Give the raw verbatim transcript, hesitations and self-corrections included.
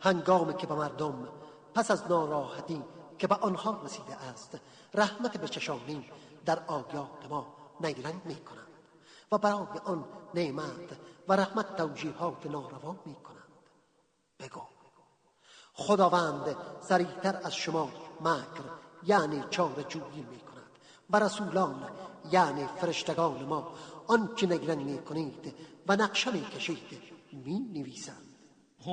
هنگامی که به مردم پس از ناراحتی که به آنها رسیده است رحمت بچشانیم در آیات ما نیرنگ می کنند و برای آن نعمت و رحمت توجیهات ناروا می کنند. بگو خداوند سریعتر از شما مکر یعنی چاره جویی می کند و رسولان یعنی فرشتگان ما آن که نیرنگ می کنید و نقشه می کشید می نویسند.